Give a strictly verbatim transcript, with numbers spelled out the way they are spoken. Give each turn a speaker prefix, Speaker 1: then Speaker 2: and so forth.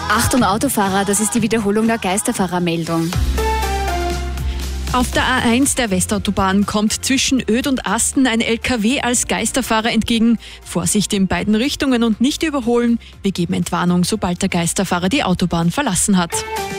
Speaker 1: Achtung Autofahrer, das ist die Wiederholung der Geisterfahrermeldung.
Speaker 2: Auf der A eins der Westautobahn kommt zwischen Oed und Asten ein L K W als Geisterfahrer entgegen. Vorsicht in beiden Richtungen und nicht überholen. Wir geben Entwarnung, sobald der Geisterfahrer die Autobahn verlassen hat.